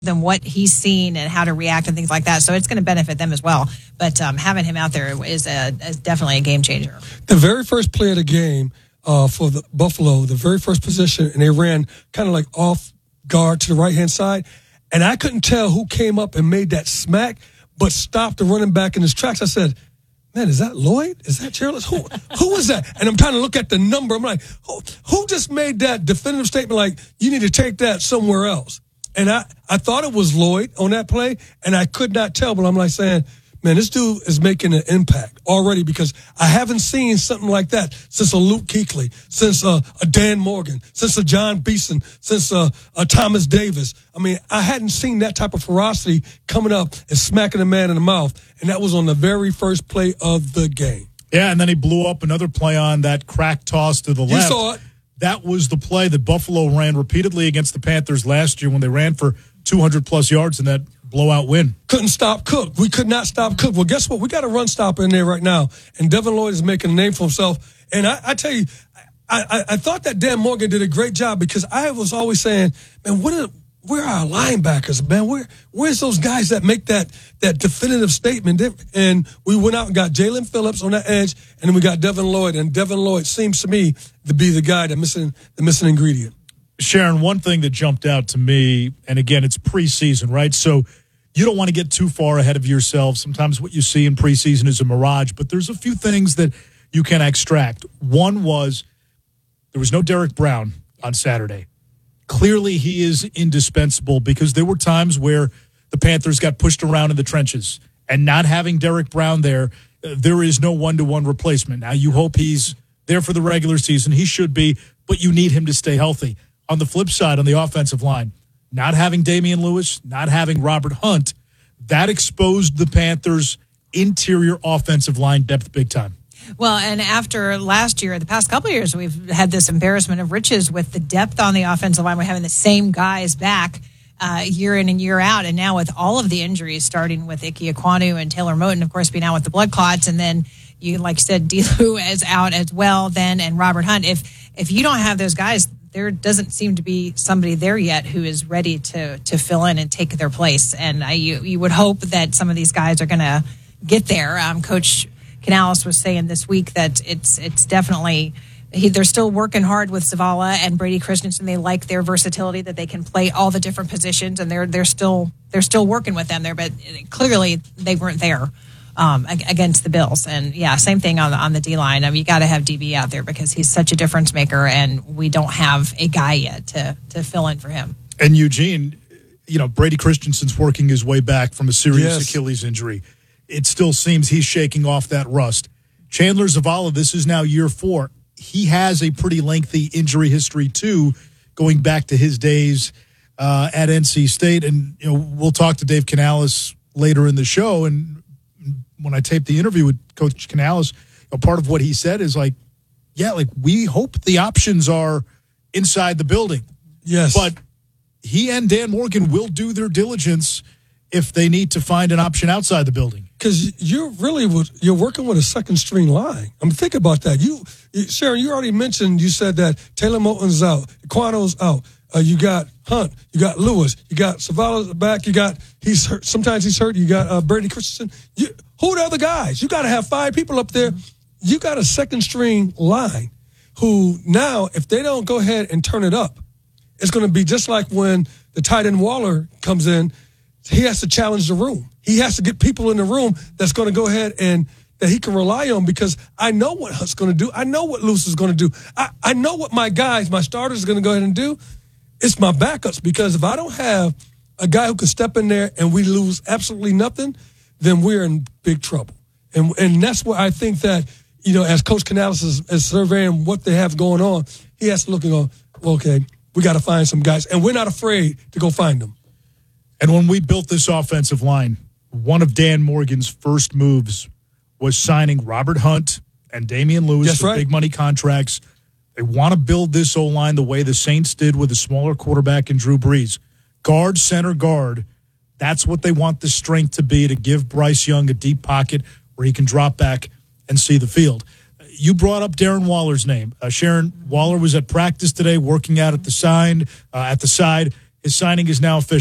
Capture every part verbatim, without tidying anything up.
them what he's seen and how to react and things like that. So it's going to benefit them as well. But um, having him out there is, a, is definitely a game changer. The very first play of the game uh, for the Buffalo, the very first position, and they ran kind of like off guard to the right-hand side. And I couldn't tell who came up and made that smack, but stopped the running back in his tracks. I said, man, is that Lloyd? Is that Chairless? Who who is that? And I'm trying to look at the number. I'm like, who, who just made that definitive statement like, you need to take that somewhere else? And I, I thought it was Lloyd on that play, and I could not tell, but I'm like saying, man, this dude is making an impact already because I haven't seen something like that since a Luke Kuechly, since uh, a Dan Morgan, since a John Beeson, since uh, a Thomas Davis. I mean, I hadn't seen that type of ferocity coming up and smacking a man in the mouth, and that was on the very first play of the game. Yeah, and then he blew up another play on that crack toss to the left. You saw it. That was the play that Buffalo ran repeatedly against the Panthers last year when they ran for two hundred plus yards in that blowout win. Couldn't stop Cook. We could not stop Cook. Well, guess what? We got a run stopper in there right now, and Devin Lloyd is making a name for himself. And I, I tell you, I, I, I thought that Dan Morgan did a great job because I was always saying, man, what are, where are our linebackers, man? Where Where's those guys that make that that definitive statement? And we went out and got Jalen Phillips on that edge, and then we got Devin Lloyd. And Devin Lloyd seems to me to be the guy that missing the missing ingredient. Sharon, one thing that jumped out to me, and again, it's preseason, right? So you don't want to get too far ahead of yourself. Sometimes what you see in preseason is a mirage, but there's a few things that you can extract. One was there was no Derek Brown on Saturday. Clearly, he is indispensable because there were times where the Panthers got pushed around in the trenches, and not having Derek Brown there, uh, there is no one-to-one replacement. Now, you hope he's there for the regular season. He should be, but you need him to stay healthy. On the flip side, on the offensive line, not having Damian Lewis, not having Robert Hunt, that exposed the Panthers' interior offensive line depth big time. Well, and after last year, the past couple of years, we've had this embarrassment of riches with the depth on the offensive line. We're having the same guys back uh, year in and year out. And now with all of the injuries, starting with Ike Ekwonu and Taylor Moton, of course, being out with the blood clots. And then you, like you said, D-Lou is out as well then, and Robert Hunt. If if you don't have those guys, there doesn't seem to be somebody there yet who is ready to to fill in and take their place. And I, you, you would hope that some of these guys are going to get there. Um, Coach Canales was saying this week that it's it's definitely he, they're still working hard with Zavala and Brady Christensen. They like their versatility that they can play all the different positions, and they're they're still they're still working with them there. But clearly they weren't there um, against the Bills. And yeah, same thing on the, on the D line. I mean, you got to have D B out there because he's such a difference maker, and we don't have a guy yet to to fill in for him. And Eugene, you know, Brady Christensen's working his way back from a serious yes. Achilles injury. It still seems he's shaking off that rust. Chandler Zavala, this is now year four. He has a pretty lengthy injury history, too, going back to his days uh, at N C State. And, you know, we'll talk to Dave Canales later in the show. And when I taped the interview with Coach Canales, a part of what he said is like, yeah, like we hope the options are inside the building. Yes. But he and Dan Morgan will do their diligence if they need to find an option outside the building. Because you're really you're working with a second string line. I'm thinking about that. You, Sharon, you already mentioned. You said that Taylor Moton's out, Ekwano's out. Uh, you got Hunt, you got Lewis, you got Zavala's back. You got he's hurt. Sometimes he's hurt. You got uh, Brady Christensen. You, who are the other guys? You got to have five people up there. You got a second string line who now, if they don't go ahead and turn it up, it's going to be just like when the tight end Waller comes in. He has to challenge the room. He has to get people in the room that's going to go ahead and that he can rely on, because I know what Hunt's going to do. I know what Lewis is going to do. I, I know what my guys, my starters are going to go ahead and do. It's my backups, because if I don't have a guy who can step in there and we lose absolutely nothing, then we're in big trouble. And and that's where I think that, you know, as Coach Canales is, is surveying what they have going on, he has to look and go, well, okay, we got to find some guys. And we're not afraid to go find them. And when we built this offensive line, one of Dan Morgan's first moves was signing Robert Hunt and Damian Lewis That's for right. big money contracts. They want to build this O-line the way the Saints did with a smaller quarterback in Drew Brees. Guard, center, guard. That's what they want the strength to be, to give Bryce Young a deep pocket where he can drop back and see the field. You brought up Darren Waller's name. Uh, Sharon, Waller was at practice today working out at the, sign, uh, at the side. His signing is now official.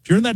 If you're in that